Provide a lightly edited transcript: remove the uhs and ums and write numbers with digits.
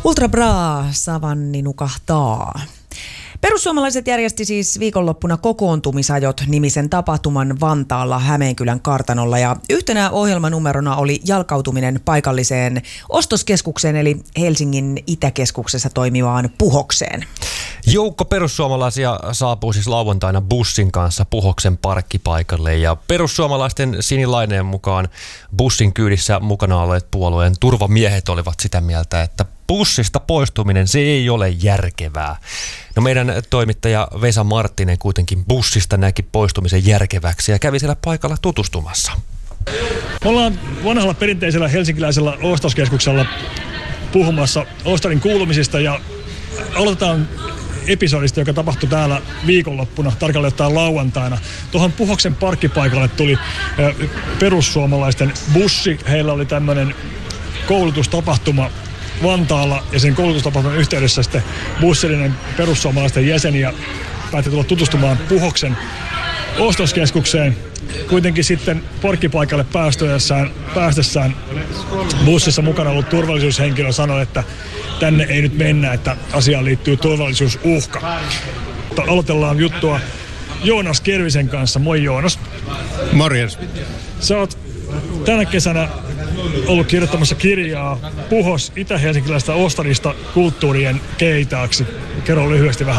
Ultra Bra, savanni nukahtaa. Perussuomalaiset järjesti siis viikonloppuna kokoontumisajot-nimisen tapahtuman Vantaalla Hämeenkylän kartanolla ja yhtenä ohjelmanumerona oli jalkautuminen paikalliseen ostoskeskukseen eli Helsingin Itäkeskuksessa toimivaan Puhokseen. Joukko perussuomalaisia saapuu siis lauantaina bussin kanssa Puhoksen parkkipaikalle ja perussuomalaisten Sinilaineen mukaan bussin kyydissä mukana olleet puolueen turvamiehet olivat sitä mieltä, että bussista poistuminen se ei ole järkevää. No meidän toimittaja Vesa Marttinen kuitenkin bussista näki poistumisen järkeväksi ja kävi siellä paikalla tutustumassa. Me ollaan vanhalla perinteisellä helsinkiläisellä ostoskeskuksella puhumassa Ostarin kuulumisista ja aloitetaan episodista, joka tapahtui täällä viikonloppuna, tarkalleen ottaen lauantaina. Tuohon Puhoksen parkkipaikalle tuli perussuomalaisten bussi. Heillä oli tämmöinen koulutustapahtuma Vantaalla ja sen koulutustapahtuman yhteydessä sitten bussillinen perussuomalaisten jäseniä päätti tulla tutustumaan Puhoksen ostoskeskukseen. Kuitenkin sitten parkkipaikalle päästessään bussissa mukana ollut turvallisuushenkilö sanoi, että tänne ei nyt mennä, että asiaan liittyy turvallisuusuhka. Aloitellaan juttua Joonas Kervisen kanssa. Moi Joonas. Morjens. Sä oot tänä kesänä ollut kirjoittamassa kirjaa Puhos itä-helsinkiläistä Ostarista kulttuurien keitaaksi. Kerro lyhyesti vähän